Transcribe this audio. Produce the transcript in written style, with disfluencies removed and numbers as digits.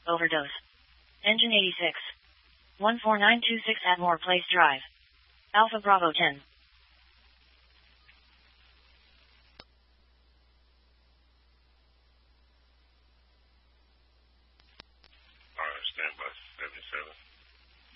overdose. Engine 86. 14926 Atmore Place Drive. Alpha Bravo 10.